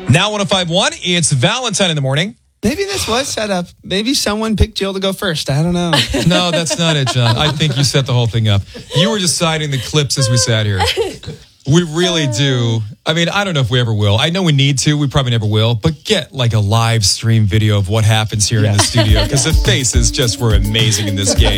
Now 105.1, it's Valentine in the morning. Maybe this was set up. Maybe someone picked Jill to go first. I don't know. No, that's not it, John. I think you set the whole thing up. You were deciding the clips as we sat here. We really do. I mean, I don't know if we ever will. I know we need to. We probably never will. But get like a live stream video of what happens here in the studio because the faces just were amazing in this game.